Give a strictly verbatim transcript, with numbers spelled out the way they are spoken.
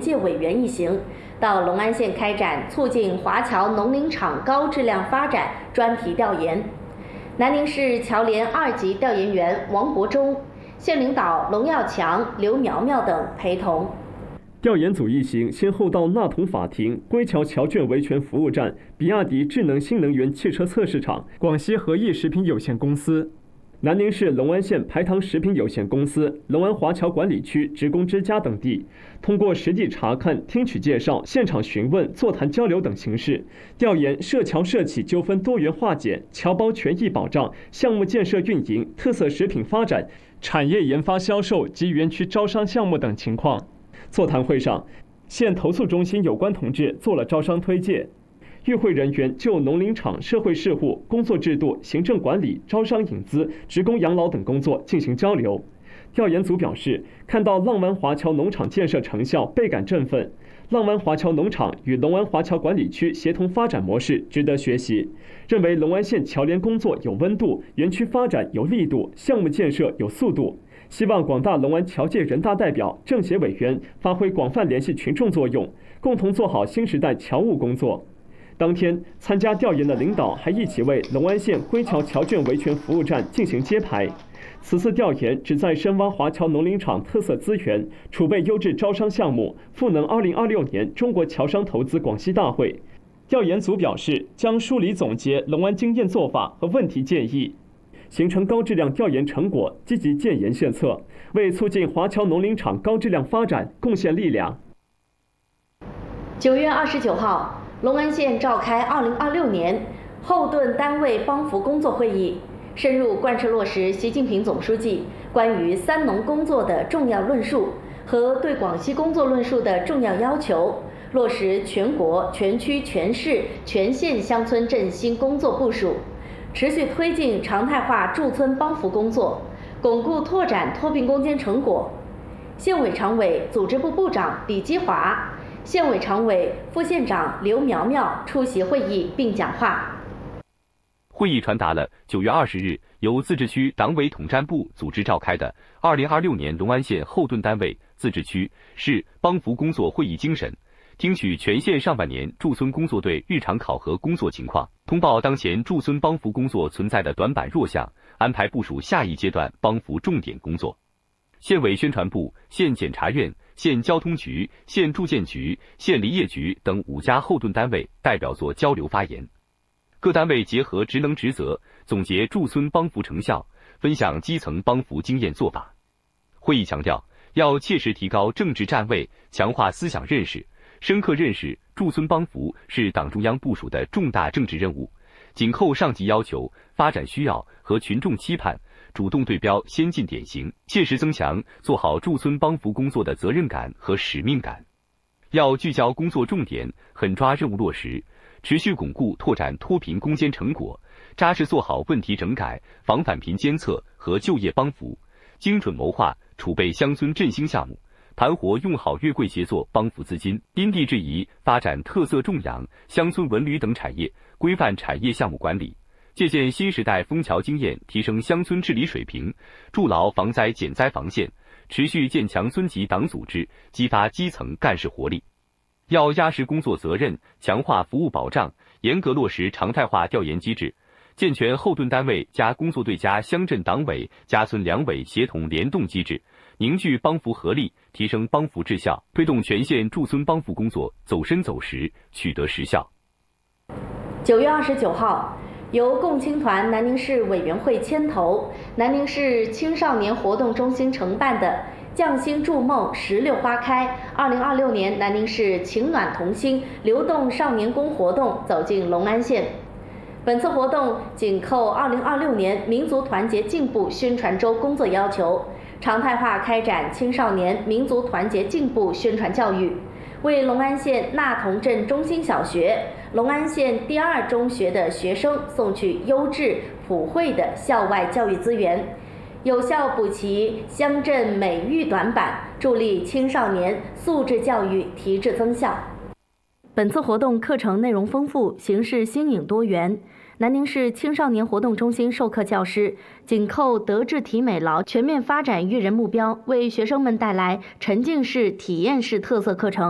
界委员一行到龙安县开展促进华侨农林场高质量发展专题调研。南宁市侨联二级调研员王国忠、县领导龙耀强、刘苗苗等陪同。 调研组一行先后到纳同法庭、归侨侨眷维权服务站、比亚迪智能新能源汽车测试场、广西和益食品有限公司、南宁市龙安县排糖食品有限公司、龙安华侨管理区职工之家等地，通过实地查看、听取介绍、现场询问、座谈交流等形式，调研涉侨涉企纠纷多元化解、侨胞权益保障、项目建设运营、特色食品发展、产业研发销售及园区招商项目等情况。座谈会上，县投诉中心有关同志做了招商推介，与会人员就农林场社会事务、工作制度、行政管理、招商引资、职工养老等工作进行交流。调研组表示，看到浪湾华侨农场建设成效，倍感振奋。浪湾华侨农场与龙安华侨管理区协同发展模式值得学习，认为龙安县侨联工作有温度，园区发展有力度，项目建设有速度。希望广大龙安侨界人大代表、政协委员发挥广泛联系群众作用，共同做好新时代侨务工作。当天，参加调研的领导还一起为龙安县归侨侨眷维权服务站进行揭牌。此次调研旨在深挖华侨农林场特色资源，储备优质招商项目，赋能二零二六年中国侨商投资广西大会。调研组表示，将梳理总结龙安经验做法和问题建议，形成高质量调研成果，积极建言献策，为促进华侨农林场高质量发展贡献力量。 九月二十九号，龙安县召开二零二六年后盾单位帮扶工作会议，深入贯彻落实习近平总书记关于三农工作的重要论述和对广西工作论述的重要要求，落实全国、全区、全市、全县乡村振兴工作部署，持续推进常态化驻村帮扶工作，巩固拓展脱贫攻坚成果。县委常委、组织部部长李基华、县委常委、副县长刘苗苗出席会议并讲话。 会议传达了九月二十日由自治区党委统战部组织召开的二零二六年龙安县后盾单位自治区市帮扶工作会议精神，听取全县上半年驻村工作队日常考核工作情况，通报当前驻村帮扶工作存在的短板弱项，安排部署下一阶段帮扶重点工作。县委宣传部、县检察院、县交通局、县住建局、县林业局等五家后盾单位代表作交流发言。各单位结合职能职责，总结驻村帮扶成效，分享基层帮扶经验做法。会议强调，要切实提高政治站位，强化思想认识，深刻认识驻村帮扶是党中央部署的重大政治任务，紧扣上级要求、发展需要和群众期盼，主动对标先进典型，切实增强做好驻村帮扶工作的责任感和使命感。要聚焦工作重点，狠抓任务落实，持续巩固拓展脱贫攻坚成果，扎实做好问题整改、防返贫监测和就业帮扶，精准谋划储备乡村振兴项目，盘活用好粤贵协作帮扶资金，因地制宜发展特色种养、乡村文旅等产业，规范产业项目管理，借鉴新时代枫桥经验，提升乡村治理水平，筑牢防灾减灾防线，持续建强村级党组织，激发基层干事活力。要压实工作责任，强化服务保障，严格落实常态化调研机制，健全后盾单位加工作队加乡镇党委加村两委协同联动机制，凝聚帮扶合力，提升帮扶质效，推动全县驻村帮扶工作走深走实，取得实效。 九月二十九号，由共青团南宁市委员会牵头，南宁市青少年活动中心承办的匠心筑梦石榴花开二零二六年南宁市情暖同心流动少年宫活动走进龙安县。本次活动紧扣二零二六年民族团结进步宣传周工作要求，常态化开展青少年民族团结进步宣传教育，为龙安县纳同镇中心小学、龙安县第二中学的学生送去优质普惠的校外教育资源，有效补齐乡镇美育短板，助力青少年素质教育提质增效。本次活动课程内容丰富，形式新颖多元。南宁市青少年活动中心授课教师紧扣德智体美劳全面发展育人目标，为学生们带来沉浸式、体验式特色课程。